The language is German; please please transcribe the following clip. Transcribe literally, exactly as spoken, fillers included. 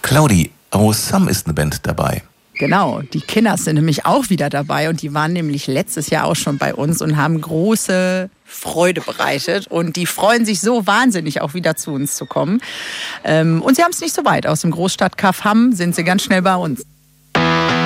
Claudi, Awesome ist eine Band dabei. Genau, die Kinners sind nämlich auch wieder dabei und die waren nämlich letztes Jahr auch schon bei uns und haben große Freude bereitet und die freuen sich so wahnsinnig, auch wieder zu uns zu kommen. Und sie haben es nicht so weit. Aus dem Großstadtkaff Hamm sind sie ganz schnell bei uns.